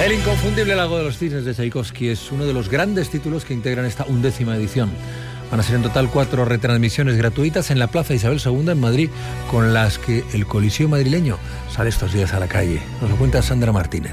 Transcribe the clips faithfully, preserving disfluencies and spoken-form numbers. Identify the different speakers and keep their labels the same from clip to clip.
Speaker 1: El inconfundible Lago de los Cisnes de Tchaikovsky es uno de los grandes títulos que integran esta undécima edición. Van a ser en total cuatro retransmisiones gratuitas en la Plaza Isabel segunda en Madrid, con las que el Coliseo madrileño sale estos días a la calle. Nos lo cuenta Sandra Martínez.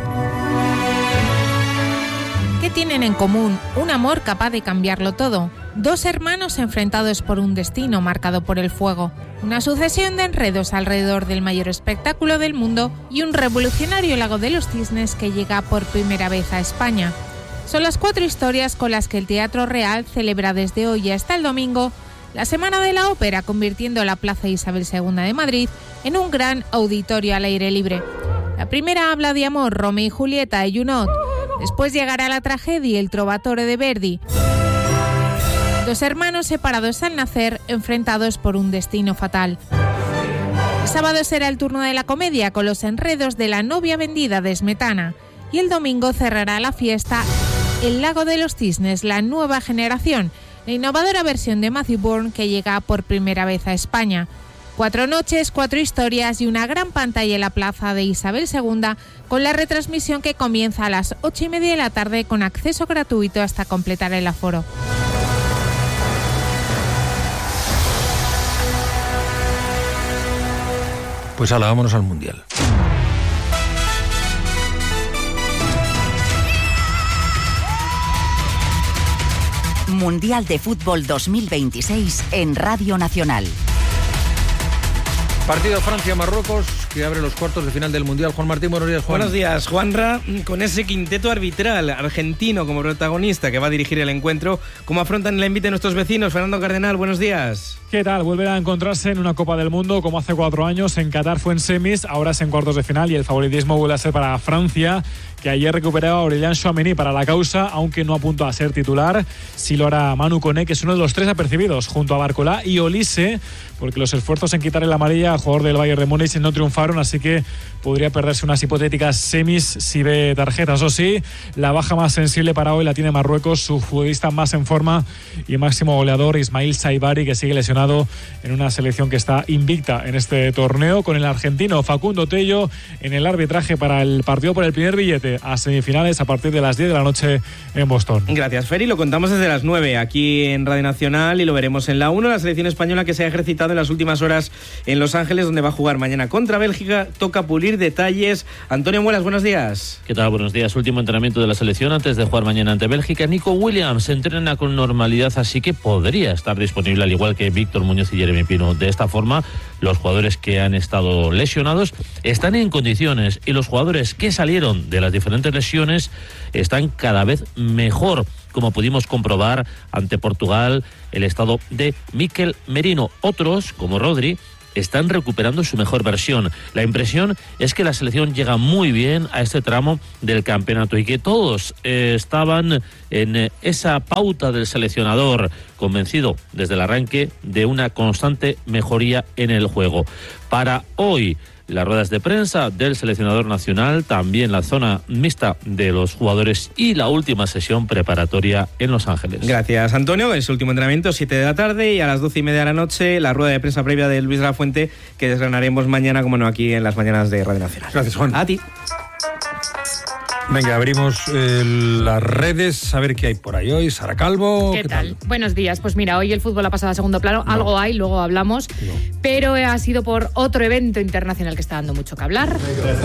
Speaker 2: ¿Qué tienen en común? Un amor capaz de cambiarlo todo. Dos hermanos enfrentados por un destino marcado por el fuego. Una sucesión de enredos alrededor del mayor espectáculo del mundo y un revolucionario Lago de los Cisnes que llega por primera vez a España. Son las cuatro historias con las que el Teatro Real celebra desde hoy hasta el domingo la Semana de la Ópera, convirtiendo la Plaza Isabel segunda de Madrid en un gran auditorio al aire libre. La primera habla de amor, Romeo y Julieta y Junot. Después llegará la tragedia, el Trovatore de Verdi. Dos hermanos separados al nacer, enfrentados por un destino fatal. El sábado será el turno de la comedia, con los enredos de La novia vendida de Smetana. Y el domingo cerrará la fiesta El Lago de los Cisnes, la nueva generación, la innovadora versión de Matthew Bourne que llega por primera vez a España. Cuatro noches, cuatro historias y una gran pantalla en la Plaza de Isabel segunda, con la retransmisión que comienza a las ocho y media de la tarde con acceso gratuito hasta completar el aforo.
Speaker 1: Pues ahora vámonos al Mundial.
Speaker 3: Mundial de Fútbol dos mil veintiséis en Radio Nacional.
Speaker 1: Partido Francia-Marruecos que abre los cuartos de final del Mundial. Juan Martín, buenos días, Juan.
Speaker 4: Buenos días, Juanra. Con ese quinteto arbitral argentino como protagonista que va a dirigir el encuentro, ¿cómo afrontan el envite de nuestros vecinos? Fernando Cardenal, buenos días.
Speaker 5: ¿Qué tal? Vuelven a encontrarse en una Copa del Mundo como hace cuatro años. En Qatar fue en semis, ahora es en cuartos de final y el favoritismo vuelve a ser para Francia, que ayer recuperaba a Aurélien Tchouaméni para la causa, aunque no apunta a ser titular. Sí lo hará Manu Koné, que es uno de los tres apercibidos, junto a Barcola y Olise, porque los esfuerzos en quitarle la amarilla al jugador del Bayern de Múnich no triunfaron, así que podría perderse unas hipotéticas semis si ve tarjetas. O sí, la baja más sensible para hoy la tiene Marruecos, su futbolista más en forma y máximo goleador, Ismail Saibari, que sigue lesionado en una selección que está invicta en este torneo, con el argentino Facundo Tello en el arbitraje para el partido por el primer billete a semifinales a partir de las diez de la noche en Boston.
Speaker 4: Gracias, Feri. Lo contamos desde las nueve aquí en Radio Nacional y lo veremos en la uno. La selección española que se ha ejercitado en las últimas horas en Los Ángeles, donde va a jugar mañana contra Bélgica. Toca pulir detalles. Antonio Muelas, buenos días.
Speaker 6: ¿Qué tal? Buenos días. Último entrenamiento de la selección antes de jugar mañana ante Bélgica. Nico Williams entrena con normalidad, así que podría estar disponible, al igual que Víctor Muñoz y Jeremy Pino. De esta forma, los jugadores que han estado lesionados están en condiciones y los jugadores que salieron de las diferentes lesiones están cada vez mejor, como pudimos comprobar ante Portugal, el estado de Mikel Merino. Otros, como Rodri, están recuperando su mejor versión. La impresión es que la selección llega muy bien a este tramo del campeonato y que todos eh, estaban en eh, esa pauta del seleccionador, convencido desde el arranque de una constante mejoría en el juego. Para hoy, las ruedas de prensa del seleccionador nacional, también la zona mixta de los jugadores y la última sesión preparatoria en Los Ángeles.
Speaker 4: Gracias, Antonio. Es el último entrenamiento, siete de la tarde, y a las doce y media de la noche la rueda de prensa previa de Luis de la Fuente, que desgranaremos mañana, como no, aquí en las mañanas de Radio Nacional.
Speaker 1: Gracias, Juan.
Speaker 4: A ti.
Speaker 1: Venga, abrimos eh, las redes, a ver qué hay por ahí hoy. Sara Calvo.
Speaker 7: ¿Qué, ¿qué tal? tal? Buenos días. Pues mira, hoy el fútbol ha pasado a segundo plano. No. Algo hay, luego hablamos. No. Pero ha sido por otro evento internacional que está dando mucho que hablar.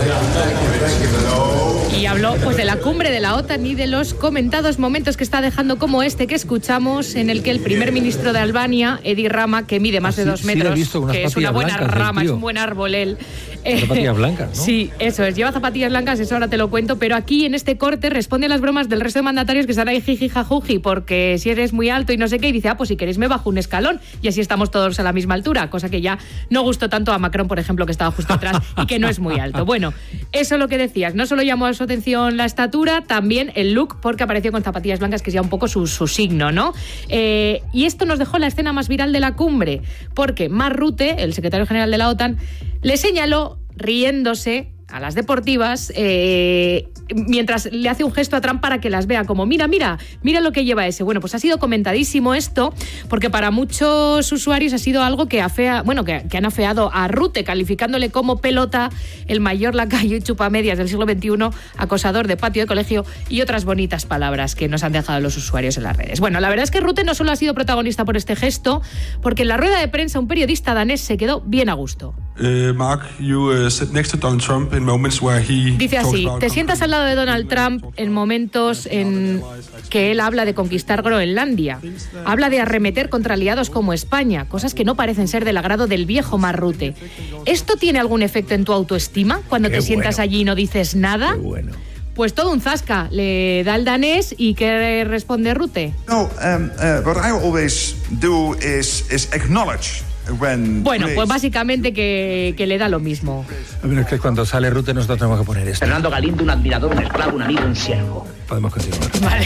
Speaker 7: Y habló pues de la cumbre de la OTAN y de los comentados momentos que está dejando, como este que escuchamos, en el que el primer ministro de Albania, Edi Rama, que mide más de dos metros,
Speaker 1: sí,
Speaker 7: que es una buena rama, es un buen árbol él.
Speaker 1: Zapatillas blancas, ¿no?
Speaker 7: Sí, eso es. Lleva zapatillas blancas, eso ahora te lo cuento, pero aquí en este corte responde a las bromas del resto de mandatarios que están ahí jiji jajuji, porque si eres muy alto y no sé qué, y dice, ah, pues si queréis me bajo un escalón y así estamos todos a la misma altura, cosa que ya no gustó tanto a Macron, por ejemplo, que estaba justo atrás y que no es muy alto. Bueno, eso es lo que decías, no solo llamó a su atención la estatura, también el look, porque apareció con zapatillas blancas, que es ya un poco su, su signo, ¿no? Eh, y esto nos dejó la escena más viral de la cumbre, porque Mark Rutte, el secretario general de la OTAN, le señaló riéndose a las deportivas, eh, mientras le hace un gesto a Trump para que las vea, como mira, mira, mira lo que lleva ese. Bueno, pues ha sido comentadísimo esto, porque para muchos usuarios ha sido algo que afea, bueno, que, que han afeado a Rute, calificándole como pelota, el mayor lacayo y chupamedias del siglo veintiuno, acosador de patio de colegio y otras bonitas palabras que nos han dejado los usuarios en las redes. Bueno, la verdad es que Rute no solo ha sido protagonista por este gesto, porque en la rueda de prensa un periodista danés se quedó bien a gusto.
Speaker 8: Uh, Mark, you uh, sit next to Donald Trump in moments where he
Speaker 7: Dice así, te sientas al lado de Donald Trump en momentos en que él habla de conquistar Groenlandia, habla de arremeter contra aliados como España, cosas que no parecen ser del agrado del viejo Mark Rutte. ¿Esto tiene algún efecto en tu autoestima cuando
Speaker 1: Qué
Speaker 7: te sientas
Speaker 1: bueno.
Speaker 7: allí y no dices nada?
Speaker 1: Qué bueno.
Speaker 7: Pues todo un zasca, le da el danés y ¿qué responde Rutte?
Speaker 9: No, um, uh, what I always do is, is acknowledge when
Speaker 7: Bueno,
Speaker 9: place-
Speaker 7: pues básicamente que, que le da lo mismo.
Speaker 1: Pero es que cuando sale Rute nosotros tenemos que poner esto.
Speaker 10: Fernando Galindo, un admirador, un esclavo, un amigo, un siervo.
Speaker 1: Podemos continuar.
Speaker 7: Vale.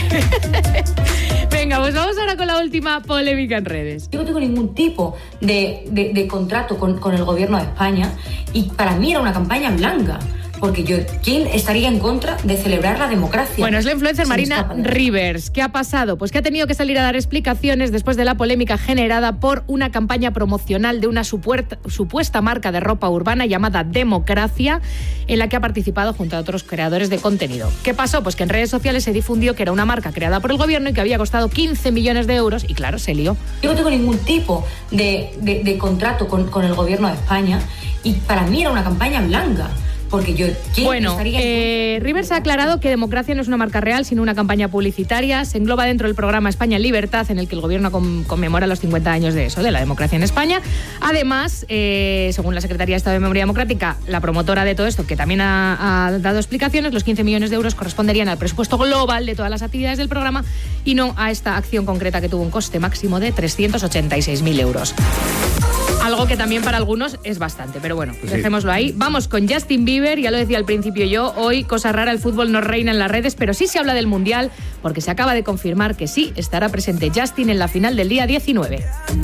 Speaker 7: Venga, pues vamos ahora con la última polémica en redes.
Speaker 11: Yo no tengo ningún tipo de, de, de contrato con, con el gobierno de España y para mí era una campaña blanca. Porque yo, ¿quién estaría en contra de celebrar la democracia?
Speaker 7: Bueno, es la influencer
Speaker 11: Se me
Speaker 7: Marina
Speaker 11: escapa de-
Speaker 7: Rivers. ¿Qué ha pasado? Pues que ha tenido que salir a dar explicaciones después de la polémica generada por una campaña promocional de una supuerta- supuesta marca de ropa urbana llamada Democracia, en la que ha participado junto a otros creadores de contenido. ¿Qué pasó? Pues que en redes sociales se difundió que era una marca creada por el gobierno y que había costado quince millones de euros y claro, se lió.
Speaker 11: Yo no tengo ningún tipo de, de, de contrato con, con el gobierno de España y para mí era una campaña blanca. Porque yo, ¿quién
Speaker 7: Bueno,
Speaker 11: estaría en
Speaker 7: eh, Rivers ha aclarado que Democracia no es una marca real, sino una campaña publicitaria. Se engloba dentro del programa España en Libertad, en el que el gobierno con- conmemora los cincuenta años de eso, de la democracia en España. Además, eh, según la Secretaría de Estado de Memoria Democrática, la promotora de todo esto, que también ha, ha dado explicaciones, los quince millones de euros corresponderían al presupuesto global de todas las actividades del programa y no a esta acción concreta que tuvo un coste máximo de trescientos ochenta y seis mil euros. Algo que también para algunos es bastante, pero bueno,
Speaker 1: Pues sí.
Speaker 7: dejémoslo ahí. Vamos con Justin Bieber, ya lo decía al principio yo, hoy, cosa rara, el fútbol no reina en las redes, pero sí se habla del Mundial, porque se acaba de confirmar que sí estará presente Justin en la final del día diecinueve.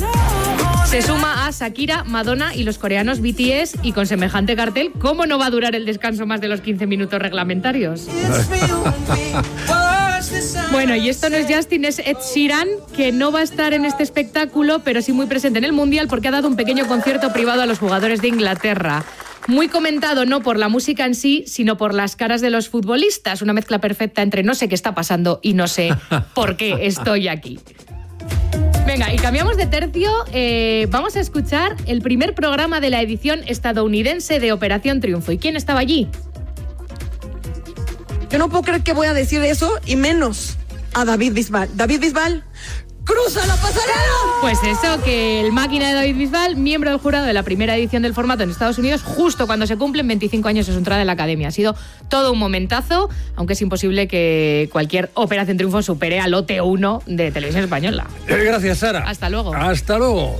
Speaker 7: Se suma a Shakira, Madonna y los coreanos B T S, y con semejante cartel, ¿cómo no va a durar el descanso más de los quince minutos reglamentarios? Bueno, y esto no es Justin, es Ed Sheeran, que no va a estar en este espectáculo, pero sí muy presente en el Mundial porque ha dado un pequeño concierto privado a los jugadores de Inglaterra. Muy comentado no por la música en sí, sino por las caras de los futbolistas. Una mezcla perfecta entre no sé qué está pasando y no sé por qué estoy aquí. Venga, y cambiamos de tercio. Eh, vamos a escuchar el primer programa de la edición estadounidense de Operación Triunfo. ¿Y quién estaba allí?
Speaker 12: Yo no puedo creer que voy a decir eso, y menos a David Bisbal. David Bisbal, ¡cruza la pasarela!
Speaker 7: Pues eso, que el máquina de David Bisbal, miembro del jurado de la primera edición del formato en Estados Unidos, justo cuando se cumplen veinticinco años de su entrada en la academia. Ha sido todo un momentazo, aunque es imposible que cualquier Operación Triunfo supere al O T uno de Televisión Española.
Speaker 1: Eh, Gracias, Sara.
Speaker 7: Hasta luego.
Speaker 1: Hasta luego.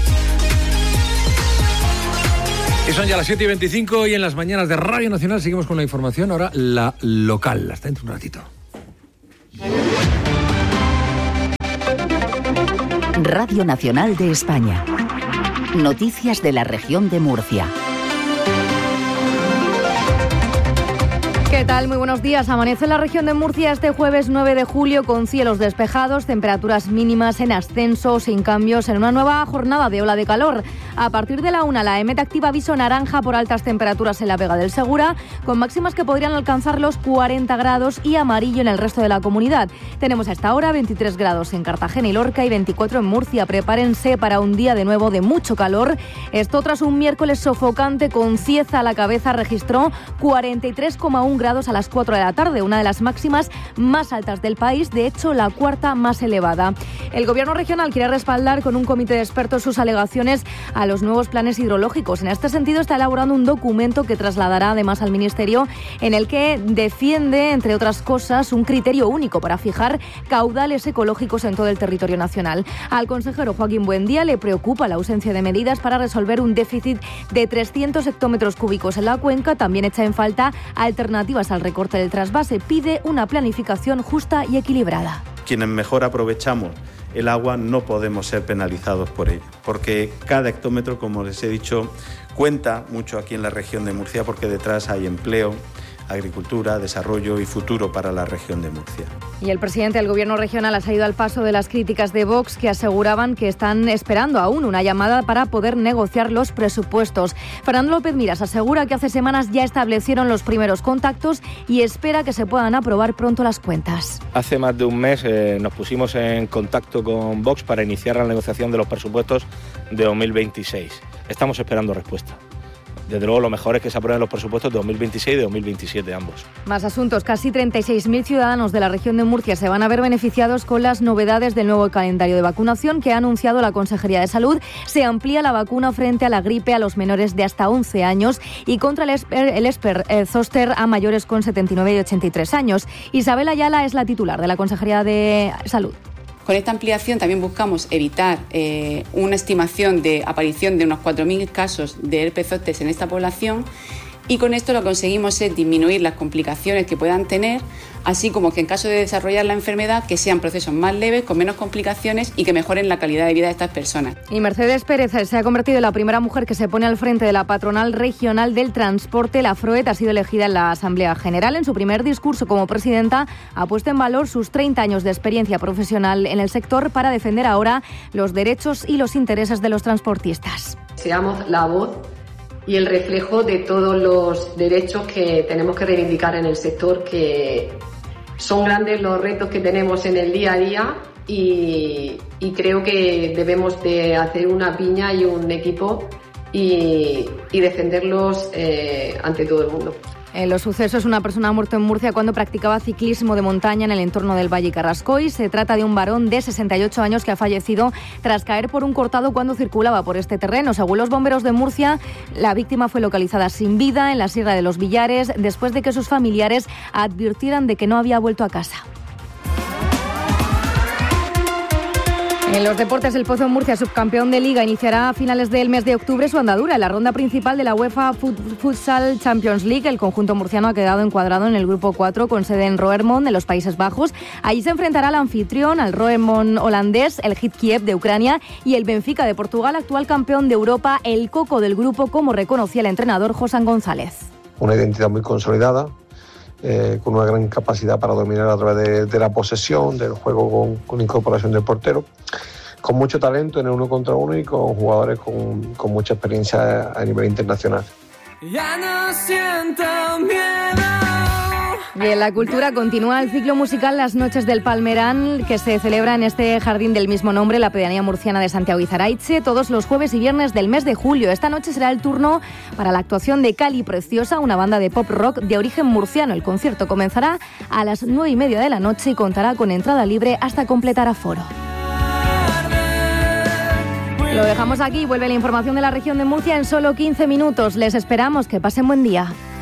Speaker 1: Y son ya las siete y veinticinco y en las mañanas de Radio Nacional seguimos con la información. Ahora la local. Hasta dentro de un ratito.
Speaker 3: Radio Nacional de España. Noticias de la región de Murcia.
Speaker 13: ¿Qué tal? Muy buenos días. Amanece en la región de Murcia este jueves nueve de julio con cielos despejados, temperaturas mínimas en ascenso, sin cambios en una nueva jornada de ola de calor. A partir de la una, la EMET activa aviso naranja por altas temperaturas en la Vega del Segura, con máximas que podrían alcanzar los cuarenta grados, y amarillo en el resto de la comunidad. Tenemos hasta ahora veintitrés grados en Cartagena y Lorca y veinticuatro en Murcia. Prepárense para un día de nuevo de mucho calor. Esto tras un miércoles sofocante con Cieza a la cabeza. Registró cuarenta y tres coma uno grados a las cuatro de la tarde, una de las máximas más altas del país, de hecho la cuarta más elevada. El gobierno regional quiere respaldar con un comité de expertos sus alegaciones a los nuevos planes hidrológicos. En este sentido está elaborando un documento que trasladará además al Ministerio, en el que defiende, entre otras cosas, un criterio único para fijar caudales ecológicos en todo el territorio nacional. Al consejero Joaquín Buendía le preocupa la ausencia de medidas para resolver un déficit de trescientos hectómetros cúbicos en la cuenca. También echa en falta alternativas al recorte del trasvase. Pide una planificación justa y equilibrada.
Speaker 14: Quienes mejor aprovechamos el agua, no podemos ser penalizados por ello, porque cada hectómetro, como les he dicho, cuenta mucho aquí en la región de Murcia, porque detrás hay empleo, agricultura, desarrollo y futuro para la región de Murcia.
Speaker 13: Y el presidente del Gobierno regional ha salido al paso de las críticas de Vox, que aseguraban que están esperando aún una llamada para poder negociar los presupuestos. Fernando López Miras asegura que hace semanas ya establecieron los primeros contactos y espera que se puedan aprobar pronto las cuentas.
Speaker 15: Hace más de un mes eh, nos pusimos en contacto con Vox para iniciar la negociación de los presupuestos de dos mil veintiséis. Estamos esperando respuesta. Desde luego, lo mejor es que se aprueben los presupuestos de dos mil veintiséis y de dos mil veintisiete, ambos.
Speaker 13: Más asuntos. Casi treinta y seis mil ciudadanos de la región de Murcia se van a ver beneficiados con las novedades del nuevo calendario de vacunación que ha anunciado la Consejería de Salud. Se amplía la vacuna frente a la gripe a los menores de hasta once años y contra el Esper, el Esper el Zoster a mayores con setenta y nueve y ochenta y tres años. Isabel Ayala es la titular de la Consejería de Salud.
Speaker 16: Con esta ampliación también buscamos evitar eh, una estimación de aparición de unos cuatro mil casos de herpes zóster en esta población, y con esto lo que conseguimos es disminuir las complicaciones que puedan tener, así como que en caso de desarrollar la enfermedad que sean procesos más leves, con menos complicaciones y que mejoren la calidad de vida de estas personas.
Speaker 13: Y Mercedes Pérez se ha convertido en la primera mujer que se pone al frente de la patronal regional del transporte. La FROET ha sido elegida en la Asamblea General. En su primer discurso como presidenta ha puesto en valor sus treinta años de experiencia profesional en el sector para defender ahora los derechos y los intereses de los transportistas.
Speaker 17: Seamos la voz y el reflejo de todos los derechos que tenemos que reivindicar en el sector, que son grandes los retos que tenemos en el día a día, y, y creo que debemos de hacer una piña y un equipo y, y defenderlos eh, ante todo el mundo.
Speaker 13: En los sucesos, una persona ha muerto en Murcia cuando practicaba ciclismo de montaña en el entorno del Valle Carrascoy. Se trata de un varón de sesenta y ocho años que ha fallecido tras caer por un cortado cuando circulaba por este terreno. Según los bomberos de Murcia, la víctima fue localizada sin vida en la Sierra de los Villares después de que sus familiares advirtieran de que no había vuelto a casa. En los deportes, el Pozo Murcia, subcampeón de Liga, iniciará a finales del mes de octubre su andadura en la ronda principal de la UEFA Futsal Champions League. El conjunto murciano ha quedado encuadrado en el grupo cuatro con sede en Roermond, en los Países Bajos. Allí se enfrentará al anfitrión, al Roermond holandés, el Hit Kiev de Ucrania y el Benfica de Portugal, actual campeón de Europa, el coco del grupo, como reconocía el entrenador José González.
Speaker 18: Una identidad muy consolidada, eh, con una gran capacidad para dominar a través de, de la posesión, del juego con, con incorporación del portero, con mucho talento en el uno contra uno y con jugadores con, con mucha experiencia a nivel internacional.
Speaker 19: Ya no siento miedo.
Speaker 13: Y en la cultura continúa el ciclo musical Las Noches del Palmerán, que se celebra en este jardín del mismo nombre, la pedanía murciana de Santiago Izaraiche, todos los jueves y viernes del mes de julio. Esta noche será el turno para la actuación de Cali Preciosa, una banda de pop rock de origen murciano. El concierto comenzará a las nueve y media de la noche y contará con entrada libre hasta completar aforo. Lo dejamos aquí. Vuelve la información de la región de Murcia en solo quince minutos. Les esperamos. Que pasen buen día.